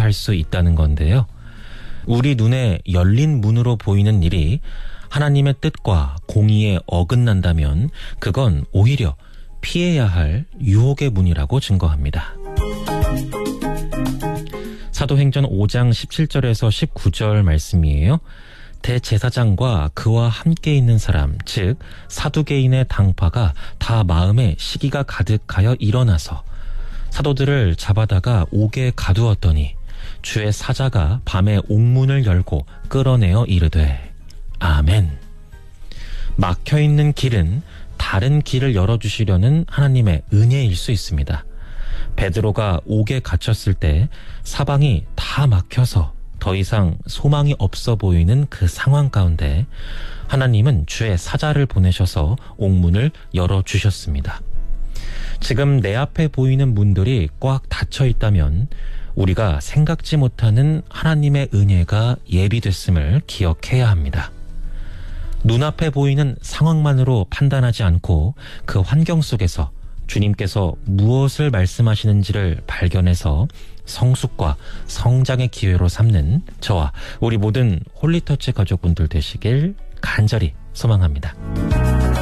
할 수 있다는 건데요. 우리 눈에 열린 문으로 보이는 일이 하나님의 뜻과 공의에 어긋난다면 그건 오히려 피해야 할 유혹의 문이라고 증거합니다. 사도행전 5장 17절에서 19절 말씀이에요. 대제사장과 그와 함께 있는 사람, 즉 사두개인의 당파가 다 마음에 시기가 가득하여 일어나서 사도들을 잡아다가 옥에 가두었더니 주의 사자가 밤에 옥문을 열고 끌어내어 이르되 아멘. 막혀있는 길은 다른 길을 열어주시려는 하나님의 은혜일 수 있습니다. 베드로가 옥에 갇혔을 때 사방이 다 막혀서 더 이상 소망이 없어 보이는 그 상황 가운데 하나님은 주의 사자를 보내셔서 옥문을 열어주셨습니다. 지금 내 앞에 보이는 문들이 꽉 닫혀 있다면 우리가 생각지 못하는 하나님의 은혜가 예비됐음을 기억해야 합니다. 눈앞에 보이는 상황만으로 판단하지 않고 그 환경 속에서 주님께서 무엇을 말씀하시는지를 발견해서 성숙과 성장의 기회로 삼는 저와 우리 모든 홀리터치 가족분들 되시길 간절히 소망합니다.